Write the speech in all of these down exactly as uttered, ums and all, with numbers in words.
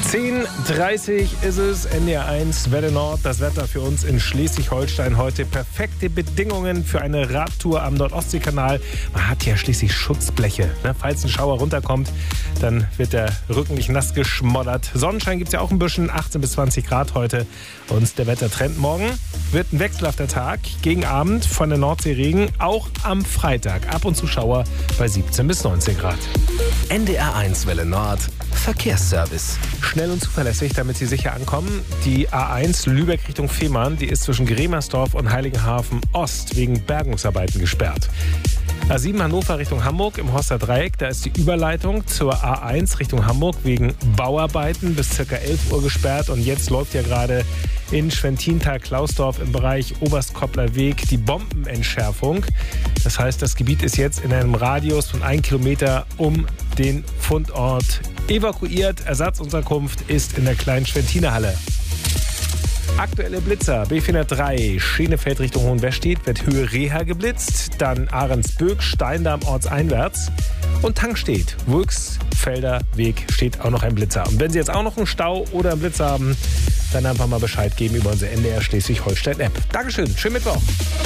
zehn Uhr dreißig ist es, N D R eins, Welle Nord. Das Wetter für uns in Schleswig-Holstein heute. Perfekte Bedingungen für eine Radtour am Nord-Ostsee-Kanal. Man hat ja schließlich Schutzbleche. Ne? Falls ein Schauer runterkommt, dann wird der Rücken nicht nass geschmoddert. Sonnenschein gibt es ja auch ein bisschen, achtzehn bis zwanzig Grad heute. Und der Wettertrend morgen wird ein wechselhafter Tag. Gegen Abend von der Nordsee Regen. Auch am Freitag ab und zu Schauer bei siebzehn bis neunzehn Grad. N D R eins Welle Nord Verkehrsservice. Schnell und zuverlässig, damit Sie sicher ankommen. Die A eins Lübeck Richtung Fehmarn, die ist zwischen Gremersdorf und Heiligenhafen Ost wegen Bergungsarbeiten gesperrt. A sieben Hannover Richtung Hamburg im Horster Dreieck, da ist die Überleitung zur A eins Richtung Hamburg wegen Bauarbeiten bis ca. elf Uhr gesperrt. Und jetzt läuft ja gerade in Schwentintal-Klausdorf im Bereich Oberstkoppler Weg die Bombenentschärfung. Das heißt, das Gebiet ist jetzt in einem Radius von einem Kilometer um den Fundort evakuiert. Ersatzunterkunft ist in der kleinen Schwentiner Halle. Aktuelle Blitzer, B vierhundertdrei, Schenefeld Richtung Hohenwestedt, wird Höhe Reha geblitzt. Dann Ahrensböck, Steindamm ortseinwärts. Und Tankstedt, Wulksfelder Weg steht auch noch ein Blitzer. Und wenn Sie jetzt auch noch einen Stau oder einen Blitzer haben, dann einfach mal Bescheid geben über unsere N D R Schleswig-Holstein-App. Dankeschön, schönen Mittwoch.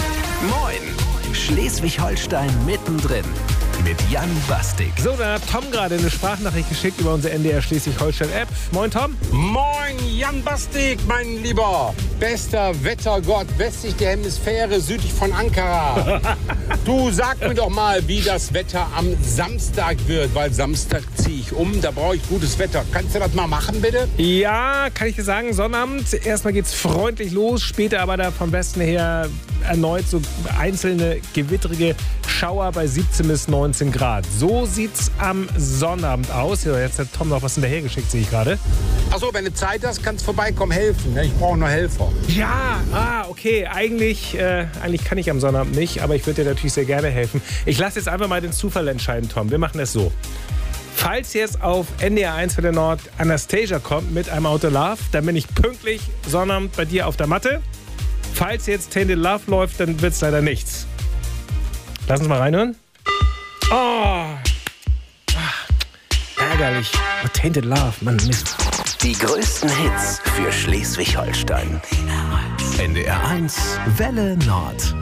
Moin, Schleswig-Holstein mittendrin mit Jan Bastik. So, da hat Tom gerade eine Sprachnachricht geschickt über unsere N D R Schleswig-Holstein-App. Moin, Tom. Moin, Jan Bastik, mein Lieber. Bester Wettergott westlich der Hemisphäre, südlich von Ankara. Du, sag mir doch mal, wie das Wetter am Samstag wird, weil Samstag ziehe ich um, da brauche ich gutes Wetter. Kannst du das mal machen, bitte? Ja, kann ich dir sagen, Sonnabend. Erstmal geht's freundlich los, später aber da vom Westen her erneut so einzelne gewittrige Schauer bei siebzehn bis neunzehn Grad. So sieht's am Sonnabend aus. Ja, jetzt hat Tom noch was hinterhergeschickt, sehe ich gerade. Achso, wenn du Zeit hast, kannst du vorbeikommen, helfen. Ich brauche noch Helfer. Ja, ah, okay. Eigentlich, äh, eigentlich kann ich am Sonnabend nicht, aber ich würde dir natürlich sehr gerne helfen. Ich lasse jetzt einfach mal den Zufall entscheiden, Tom. Wir machen es so. Falls jetzt auf N D R eins für den Nord Anastasia kommt mit einem Auto Love, dann bin ich pünktlich Sonnabend bei dir auf der Matte. Falls jetzt Tainted Love läuft, dann wird's leider nichts. Lass uns mal reinhören. Oh, ah, ärgerlich. Oh, Tainted Love, Mann, Mist. Die größten Hits für Schleswig-Holstein. N D R eins Welle Nord.